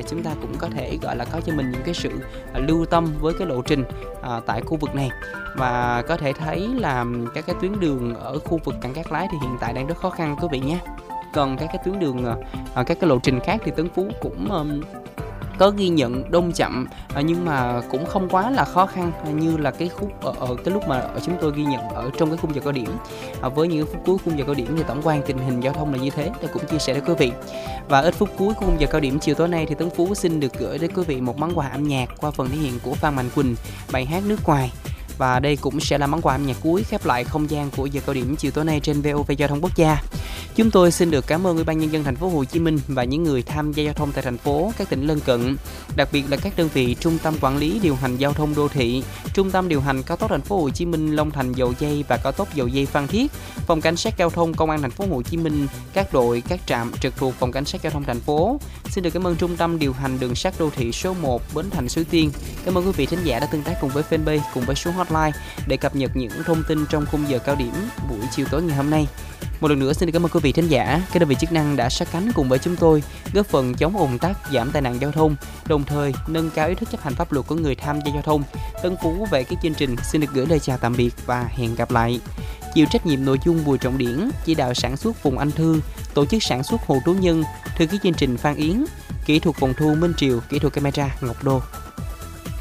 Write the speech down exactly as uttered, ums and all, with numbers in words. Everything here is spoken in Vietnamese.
chúng ta cũng có thể gọi là có cho mình những cái sự à, lưu tâm với cái lộ trình à, tại khu vực này. Và có thể thấy là các cái tuyến đường ở khu vực Cảng Cát Lái thì hiện tại đang rất khó khăn quý vị nhé. Còn các cái tuyến đường à, các cái lộ trình khác thì Tân Phú cũng um, có ghi nhận đông chậm, à, nhưng mà cũng không quá là khó khăn như là cái khúc ở, ở cái lúc mà ở chúng tôi ghi nhận ở trong cái khung giờ cao điểm. À, với những phút cuối khung giờ cao điểm thì tổng quan tình hình giao thông là như thế, tôi cũng chia sẻ với quý vị. Và ít phút cuối khung giờ cao điểm chiều tối nay thì Tấn Phú xin được gửi đến quý vị một món quà âm nhạc qua phần thể hiện của Phan Mạnh Quỳnh, bài hát Nước Ngoài. Và đây cũng sẽ là món quà âm nhạc cuối khép lại không gian của giờ cao điểm chiều tối nay trên vê o vê Giao thông Quốc gia. Chúng tôi xin được cảm ơn Ủy ban Nhân dân thành phố Hồ Chí Minh và những người tham gia giao thông tại thành phố, các tỉnh lân cận, đặc biệt là các đơn vị Trung tâm Quản lý Điều hành Giao thông Đô thị, Trung tâm Điều hành Cao tốc thành phố Hồ Chí Minh Long Thành Dầu Giây và Cao tốc Dầu Giây Phan Thiết, Phòng Cảnh sát Giao thông Công an thành phố Hồ Chí Minh, các đội, các trạm trực thuộc Phòng Cảnh sát Giao thông thành phố. Xin được cảm ơn Trung tâm Điều hành Đường sắt Đô thị số một Bến Thành Suối Tiên. Cảm ơn quý vị thính giả đã tương tác cùng với fanpage cùng với số hotline để cập nhật những thông tin trong khung giờ cao điểm buổi chiều tối ngày hôm nay. Một lần nữa xin được cảm ơn quý vị thính giả, các đơn vị chức năng đã sát cánh cùng với chúng tôi, góp phần chống ùn tắc, giảm tai nạn giao thông, đồng thời nâng cao ý thức chấp hành pháp luật của người tham gia giao thông. Tân Phú về cái chương trình xin được gửi lời chào tạm biệt và hẹn gặp lại. Chịu trách nhiệm nội dung Bùi Trọng Điển, chỉ đạo sản xuất Phùng Anh Thư, tổ chức sản xuất Hồ Tú Nhân, thư ký chương trình Phan Yến, kỹ thuật phòng thu Minh Triều, kỹ thuật camera Ngọc Đô.